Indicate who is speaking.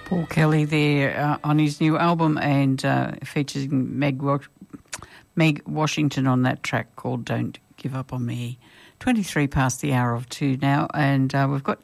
Speaker 1: Paul Kelly there on his new album, and featuring Meg Washington on that track called Don't Give Up on Me. 23 past the hour of 2 now, and we've got